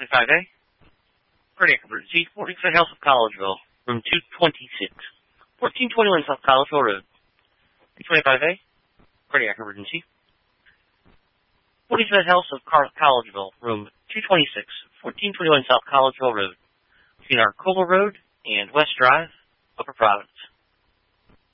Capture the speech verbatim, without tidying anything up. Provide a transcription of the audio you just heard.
twenty-five A. Cardiac emergency. forty-five House of Collegeville. Room two twenty-six. fourteen twenty-one South Collegeville Road. twenty-five A. Cardiac emergency. forty-five House of Car- Collegeville. Room two twenty-six. fourteen twenty-one South Collegeville Road. Between Arcola Road and West Drive, Upper Providence.